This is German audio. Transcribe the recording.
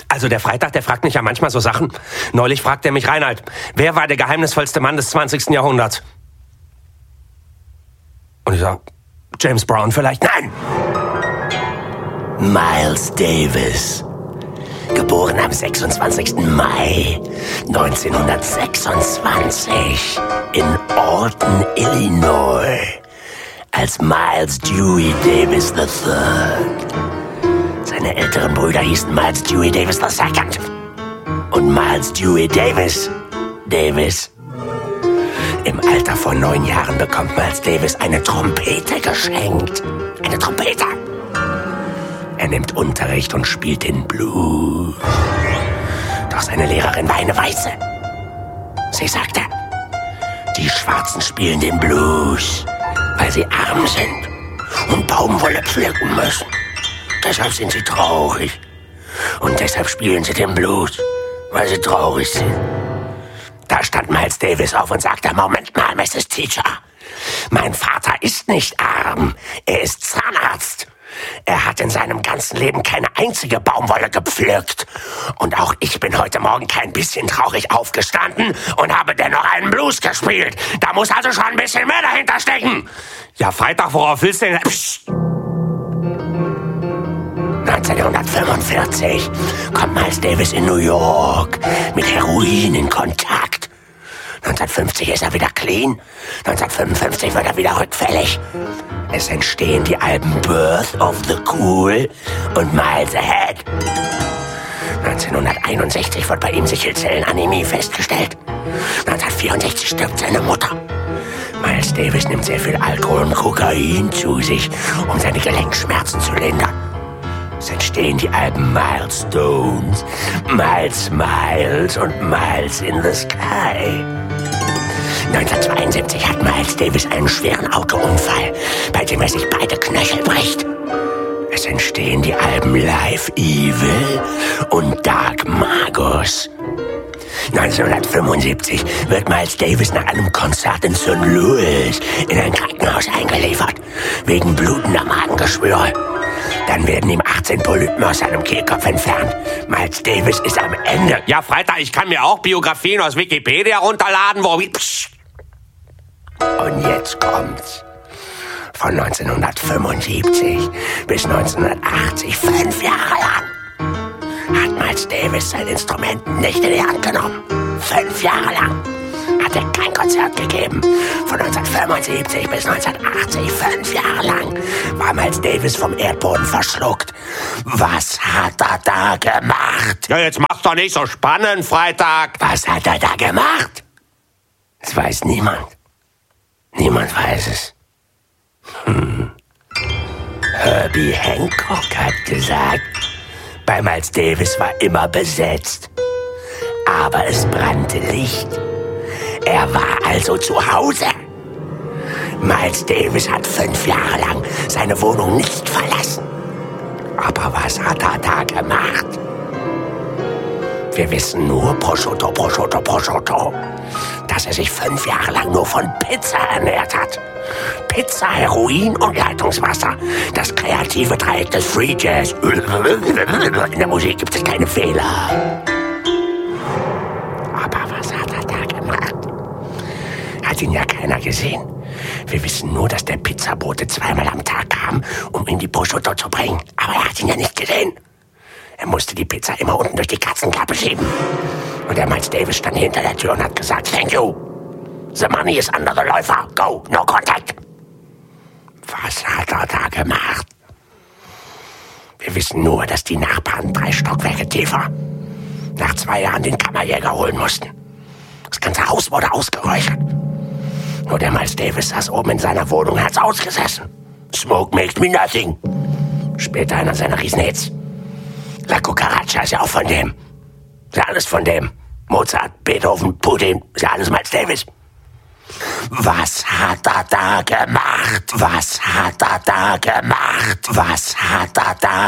Also der Freitag, der fragt mich ja manchmal so Sachen. Neulich fragte er mich, Reinhard, wer war der geheimnisvollste Mann des 20. Jahrhunderts? Und ich sag, James Brown vielleicht? Nein! Miles Davis. Geboren am 26. Mai 1926 in Alton, Illinois, als Miles Dewey Davis III. Seine älteren Brüder hießen Miles Dewey Davis II. Und Miles Dewey Davis. Im Alter von 9 Jahren bekommt Miles Davis eine Trompete geschenkt. Eine Trompete. Er nimmt Unterricht und spielt den Blues. Doch seine Lehrerin war eine Weiße. Sie sagte, die Schwarzen spielen den Blues, weil sie arm sind und Baumwolle pflücken müssen. Deshalb sind sie traurig. Und deshalb spielen sie den Blues, weil sie traurig sind. Da stand Miles Davis auf und sagte, Moment mal, Mrs. Teacher. Mein Vater ist nicht arm, er ist Zahnarzt. Er hat in seinem ganzen Leben keine einzige Baumwolle gepflückt. Und auch ich bin heute Morgen kein bisschen traurig aufgestanden und habe dennoch einen Blues gespielt. Da muss also schon ein bisschen mehr dahinter stecken. Ja, Freitag, worauf willst du denn? Psst. 1945 kommt Miles Davis in New York mit Heroin in Kontakt. 1950 ist er wieder clean, 1955 wird er wieder rückfällig. Es entstehen die Alben Birth of the Cool und Miles Ahead. 1961 wird bei ihm Sichelzellenanämie festgestellt. 1964 stirbt seine Mutter. Miles Davis nimmt sehr viel Alkohol und Kokain zu sich, um seine Gelenkschmerzen zu lindern. Es entstehen die Alben Milestones, Miles Smiles und Miles in the Sky. 1972 hat Miles Davis einen schweren Autounfall, bei dem er sich beide Knöchel bricht. Es entstehen die Alben Live Evil und Dark Magus. 1975 wird Miles Davis nach einem Konzert in St. Louis in ein Krankenhaus eingeliefert, wegen blutender Magengeschwüre. Dann werden ihm 18 Polypen aus seinem Kehlkopf entfernt. Miles Davis ist am Ende. Ja, Freitag, ich kann mir auch Biografien aus Wikipedia runterladen, wo... Psst. Und jetzt kommt's. Von 1975 bis 1980, 5 Jahre lang, hat Miles Davis sein Instrument nicht in die Hand genommen. 5 Jahre lang hat er kein Konzert gegeben. Von 1975 bis 1980, 5 Jahre lang, war Miles Davis vom Erdboden verschluckt. Was hat er da gemacht? Ja, jetzt mach's doch nicht so spannend, Freitag. Was hat er da gemacht? Das weiß niemand. Niemand weiß es. Herbie Hancock hat gesagt, bei Miles Davis war immer besetzt. Aber es brannte Licht. Er war also zu Hause. Miles Davis hat 5 Jahre lang seine Wohnung nicht verlassen. Aber was hat er da gemacht? Wir wissen nur Prosciutto, dass er sich 5 Jahre lang nur von Pizza ernährt hat. Pizza, Heroin und Leitungswasser. Das kreative Dreieck des Free Jazz. In der Musik gibt es keine Fehler. Aber was hat er da gemacht? Hat ihn ja keiner gesehen. Wir wissen nur, dass der Pizzabote 2-mal am Tag kam, um ihm die Prosciutto zu bringen. Aber er hat ihn ja nicht gesehen. Er musste die Pizza immer unten durch die Katzenklappe schieben. Und der Miles Davis stand hinter der Tür und hat gesagt, thank you. The money is under the Läufer. Go, no contact. Was hat er da gemacht? Wir wissen nur, dass die Nachbarn 3 Stockwerke tiefer nach 2 Jahren den Kammerjäger holen mussten. Das ganze Haus wurde ausgeräuchert. Nur der Miles Davis saß oben in seiner Wohnung und hat's ausgesessen. Smoke makes me nothing. Später einer seiner Riesenhits. La Cucaracha ist ja auch von dem. Ist ja alles von dem. Mozart, Beethoven, Putin, ist ja alles Miles Davis. Was hat er da gemacht? Was hat er da gemacht? Was hat er da